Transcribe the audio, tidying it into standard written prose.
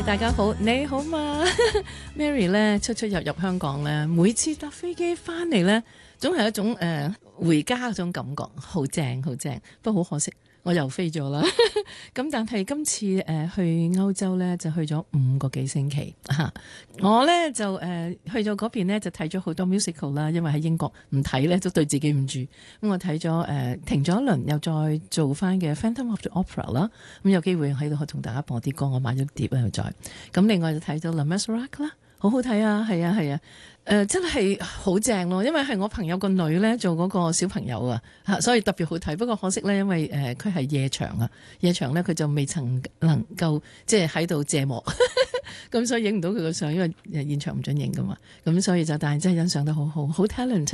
大家好，你好嘛？Mary 咧出入香港咧，每次搭飛機翻嚟咧，總係一種回家嗰種感覺，好正好正。不過好可惜，我又飛咗啦。咁但係今次去歐洲咧，就去咗5個幾星期嚇。我咧就去咗嗰邊咧，就睇咗好多 musical 啦，因為喺英國唔睇咧都對自己唔住。咁我睇咗停咗一輪，又再做翻嘅 Phantom of the Opera 啦。咁有機會喺度同大家播啲歌，我買咗碟又再。咁另外就睇咗 Les Miserables 啦，好好睇啊，係啊係啊。真係好正咯，因為係我朋友個女咧做嗰個小朋友啊，所以特別好睇。不過可惜咧，因為佢係夜場啊，夜場咧佢就未曾能夠即係喺度謝幕，咁所以影唔到佢個相，因為現場唔准影噶嘛。咁所以就但係真係欣賞得好好，好 talent。